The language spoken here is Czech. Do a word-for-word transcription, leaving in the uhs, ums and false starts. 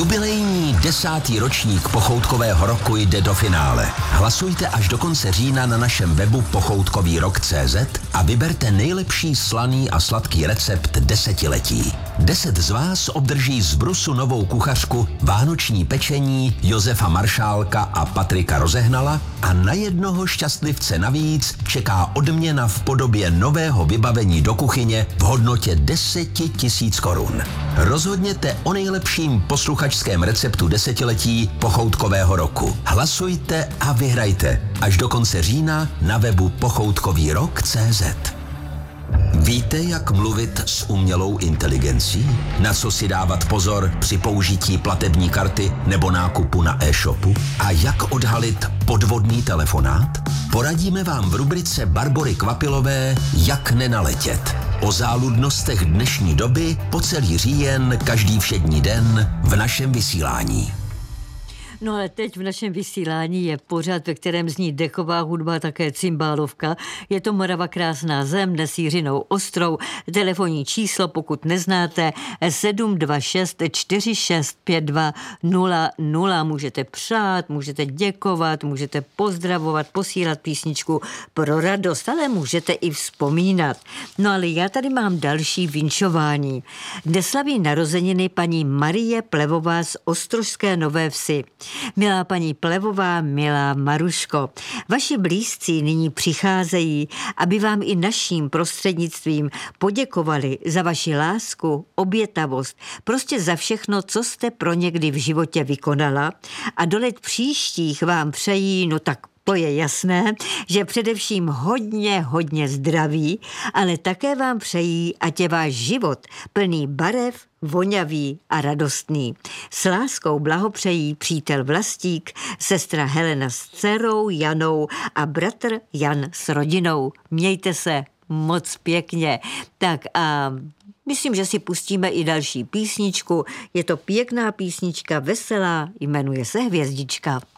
Jubilejní desátý ročník pochoutkového roku jde do finále. Hlasujte až do konce října na našem webu pochoutkový rok tečka cé zet a vyberte nejlepší slaný a sladký recept desetiletí. Deset z vás obdrží z Brusu novou kuchařku vánoční pečení Josefa Maršálka a Patrika Rozehnala a na jednoho šťastlivce navíc čeká odměna v podobě nového vybavení do kuchyně v hodnotě deset tisíc korun. Rozhodněte o nejlepším posluchačském receptu desetiletí pochoutkového roku. Hlasujte a vyhrajte až do konce října na webu pochoutkový rok tečka cé zet. Víte, jak mluvit s umělou inteligencí? Na co si dávat pozor při použití platební karty nebo nákupu na e-shopu? A jak odhalit podvodný telefonát? Poradíme vám v rubrice Barbory Kvapilové Jak nenaletět. O záludnostech dnešní doby po celý říjen každý všední den v našem vysílání. No ale teď v našem vysílání je pořad, ve kterém zní dechová hudba, také cymbálovka. Je to Morava krásná zem, dnes Jiřinou Ostrou. Telefonní číslo, pokud neznáte, sedm dva šest čtyři šest pět dva nula nula. Můžete přát, můžete děkovat, můžete pozdravovat, posílat písničku pro radost, ale můžete i vzpomínat. No ale já tady mám další vinšování. Dnes slaví narozeniny paní Marie Plevová z Ostrožské Nové Vsi. Milá paní Plevová, milá Maruško, vaši blízcí nyní přicházejí, aby vám i naším prostřednictvím poděkovali za vaši lásku, obětavost, prostě za všechno, co jste pro někdy v životě vykonala a do let příštích vám přejí, no tak to je jasné, že především hodně, hodně zdraví, ale také vám přejí, ať je váš život plný barev, vonavý a radostný. S láskou blahopřejí přítel Vlastík, sestra Helena s dcerou Janou a bratr Jan s rodinou. Mějte se moc pěkně. Tak a myslím, že si pustíme i další písničku. Je to pěkná písnička, veselá, jmenuje se Hvězdička.